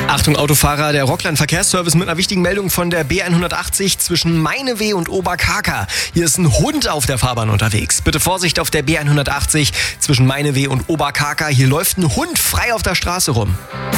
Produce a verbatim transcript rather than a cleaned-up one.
Achtung Autofahrer, der Rockland Verkehrsservice mit einer wichtigen Meldung von der B hundertachtzig zwischen Meineweh und Oberkarka. Hier ist ein Hund auf der Fahrbahn unterwegs. Bitte Vorsicht auf der B hundertachtzig zwischen Meineweh und Oberkarka. Hier läuft ein Hund frei auf der Straße rum.